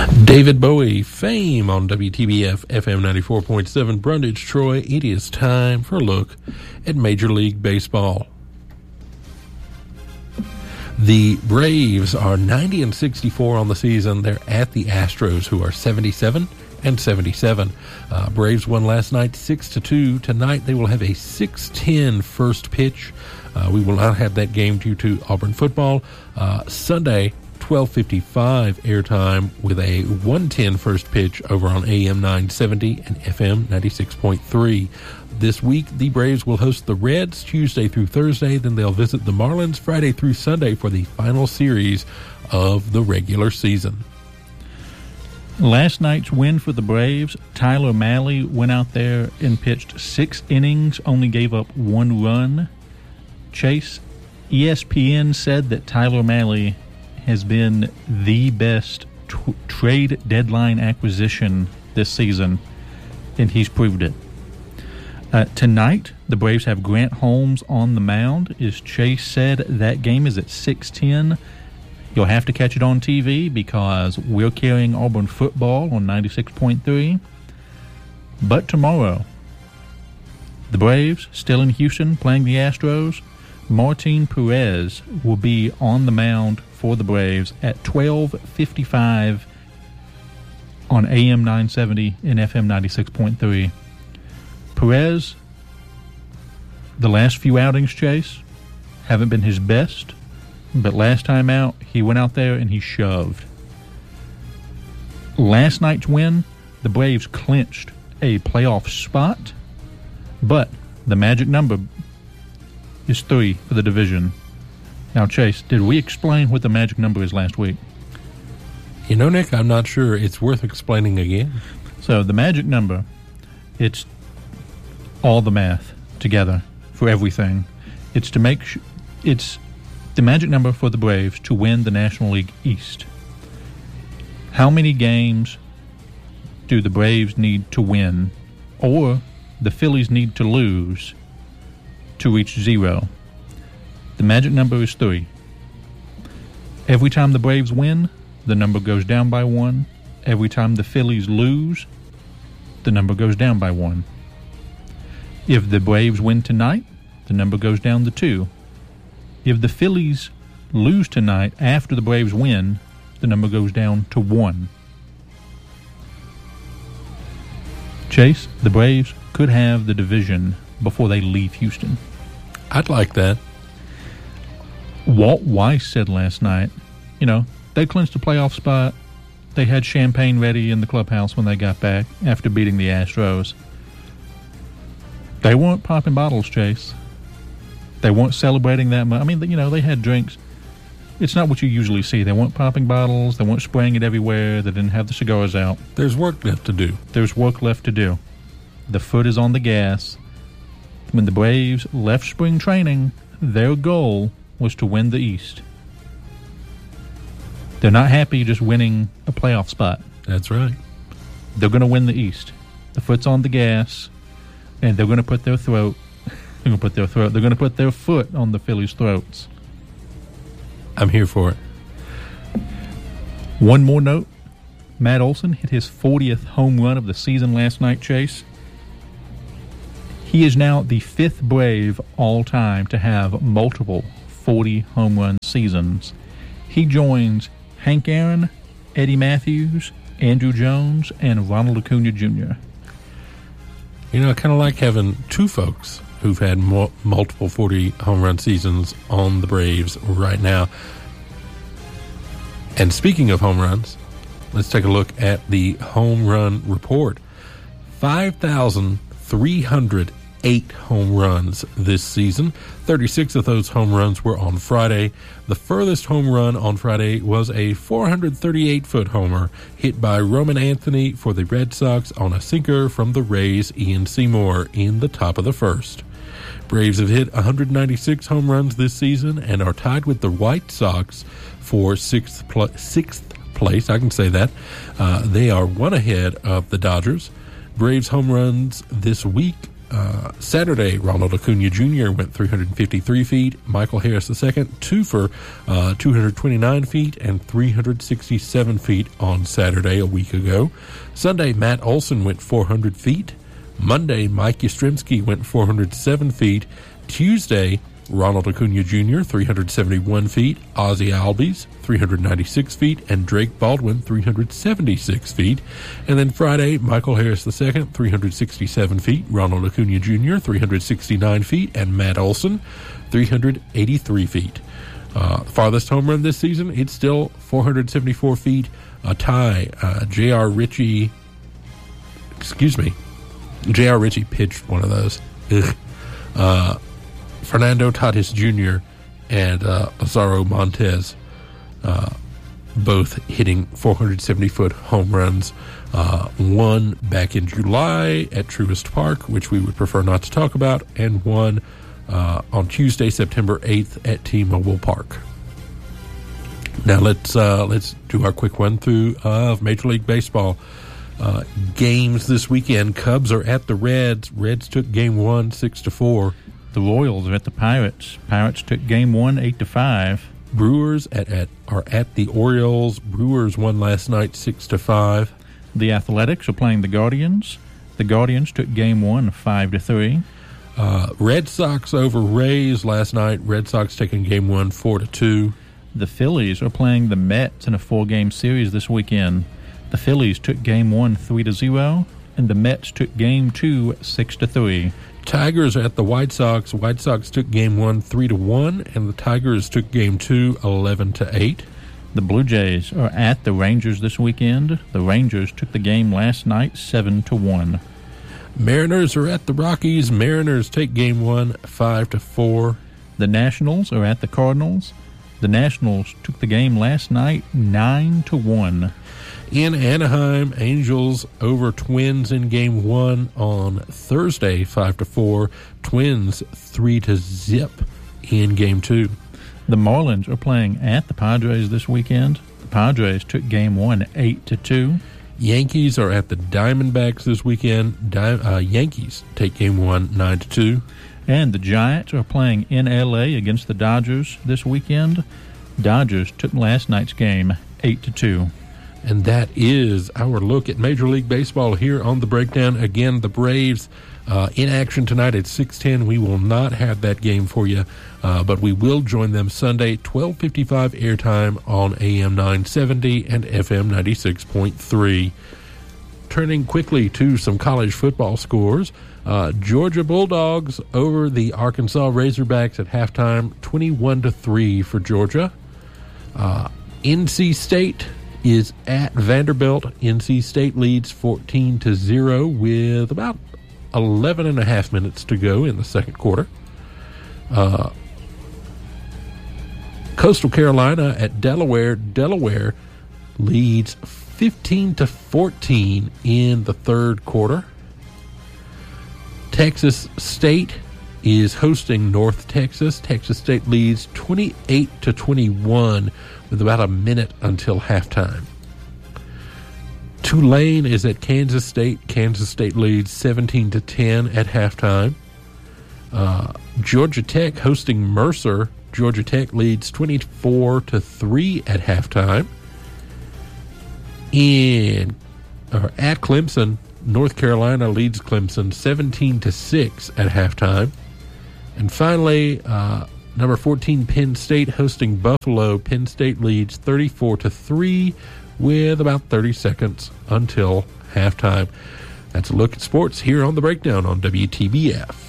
David Bowie, Fame on WTBF FM 94.7 Brundage, Troy. It is time for a look at Major League Baseball. The Braves are 90-64 on the season. They're at the Astros, who are 77-77. Braves won last night 6-2. Tonight they will have a 6:10 first pitch. We will not have that game due to Auburn football. Sunday, 12:55 airtime with a 1:10 first pitch over on AM 970 and FM 96.3. This week, the Braves will host the Reds Tuesday through Thursday. Then they'll visit the Marlins Friday through Sunday for the final series of the regular season. Last night's win for the Braves, Tyler Mahle went out there and pitched 6 innings, only gave up 1 run. Chase, ESPN said that Tyler Mahle has been the best trade deadline acquisition this season, and he's proved it. Tonight, the Braves have Grant Holmes on the mound. As Chase said, that game is at 6:10. You'll have to catch it on TV because we're carrying Auburn football on 96.3. But tomorrow, the Braves, still in Houston, playing the Astros. Martin Perez will be on the mound for the Braves at 12:55 on AM 970 and FM 96.3. Perez, the last few outings, Chase, haven't been his best, but last time out, he went out there and he shoved. Last night's win, the Braves clinched a playoff spot, but the magic number is 3 for the division. Now, Chase, did we explain what the magic number is last week? You know, Nick, I'm not sure. It's worth explaining again. So the magic number, it's all the math together for everything. It's to make it's the magic number for the Braves to win the National League East. How many games do the Braves need to win, or the Phillies need to lose to reach 0? The magic number is 3. Every time the Braves win, the number goes down by 1. Every time the Phillies lose, the number goes down by 1. If the Braves win tonight, the number goes down to 2. If the Phillies lose tonight after the Braves win, the number goes down to 1. Chase, the Braves could have the division before they leave Houston. I'd like that. Walt Weiss said last night, they clinched a playoff spot. They had champagne ready in the clubhouse when they got back after beating the Astros. They weren't popping bottles, Chase. They weren't celebrating that much. I mean, they had drinks. It's not what you usually see. They weren't popping bottles. They weren't spraying it everywhere. They didn't have the cigars out. There's work left to do. There's work left to do. The foot is on the gas. When the Braves left spring training, their goal was to win the East. They're not happy just winning a playoff spot. That's right. They're going to win the East. The foot's on the gas, and they're going to put their throat. They're going to put their foot on the Phillies' throats. I'm here for it. One more note. Matt Olson hit his 40th home run of the season last night, Chase. He is now the 5th Brave all-time to have multiple 40 home run seasons. He joins Hank Aaron, Eddie Matthews, Andrew Jones, and Ronald Acuna Jr. I kind of like having 2 folks who've had multiple 40 home run seasons on the Braves right now. And speaking of home runs, let's take a look at the home run report. 5,308 home runs this season. 36 of those home runs were on Friday. The furthest home run on Friday was a 438-foot homer hit by Roman Anthony for the Red Sox on a sinker from the Rays' Ian Seymour in the top of the first. Braves have hit 196 home runs this season and are tied with the White Sox for sixth place. I can say that. They are 1 ahead of the Dodgers. Braves home runs this week Saturday, Ronald Acuna Jr. went 353 feet. Michael Harris II, 2 for 229 feet and 367 feet on Saturday a week ago. Sunday, Matt Olson went 400 feet. Monday, Mike Yastrzemski went 407 feet. Tuesday, Ronald Acuna Jr., 371 feet. Ozzie Albies, 396 feet. And Drake Baldwin, 376 feet. And then Friday, Michael Harris II, 367 feet. Ronald Acuna Jr., 369 feet. And Matt Olson, 383 feet. Farthest home run this season, it's still 474 feet. A tie. J.R. Ritchie pitched one of those. Fernando Tatis Jr. and Lazaro Montes both hitting 470-foot home runs. One back in July at Truist Park, which we would prefer not to talk about, and one on Tuesday, September 8th at T-Mobile Park. Now let's do our quick run-through of Major League Baseball. Games this weekend. Cubs are at the Reds. Reds took Game 1, 6-4. The Royals are at the Pirates. Pirates took Game 1, 8-5. Brewers are at the Orioles. Brewers won last night, 6-5. The Athletics are playing the Guardians. The Guardians took Game 1, 5-3. Red Sox over Rays last night. Red Sox taking Game 1, 4-2. The Phillies are playing the Mets in a 4-game series this weekend. The Phillies took Game 1, 3-0, and the Mets took Game 2, 6-3. Tigers are at the White Sox. White Sox took Game 1, 3-1, and the Tigers took Game 2, 11-8. The Blue Jays are at the Rangers this weekend. The Rangers took the game last night, 7-1. Mariners are at the Rockies. Mariners take Game 1, 5-4. The Nationals are at the Cardinals. The Nationals took the game last night, 9-1. In Anaheim, Angels over Twins in Game 1 on Thursday, 5-4. Twins 3-0 in Game 2. The Marlins are playing at the Padres this weekend. The Padres took Game 1, 8-2. Yankees are at the Diamondbacks this weekend. Yankees take Game 1, 9-2. And the Giants are playing in L.A. against the Dodgers this weekend. Dodgers took last night's game, 8-2. And that is our look at Major League Baseball here on The Breakdown. Again, the Braves in action tonight at 6:10. We will not have that game for you, but we will join them Sunday, 12:55 airtime on AM 970 and FM 96.3. Turning quickly to some college football scores. Georgia Bulldogs over the Arkansas Razorbacks at halftime, 21-3 for Georgia. NC State is at Vanderbilt. NC State leads 14-0 with about 11 and a half minutes to go in the second quarter. Coastal Carolina at Delaware. Delaware leads 15-14 in the third quarter. Texas State is hosting North Texas. Texas State leads 28-21 with about a minute until halftime. Tulane is at Kansas State. Kansas State leads 17-10 at halftime. Georgia Tech hosting Mercer. Georgia Tech leads 24-3 at halftime. At Clemson, North Carolina leads Clemson 17-6 at halftime. And finally, number 14, Penn State hosting Buffalo. Penn State leads 34-3 with about 30 seconds until halftime. That's a look at sports here on The Breakdown on WTBF.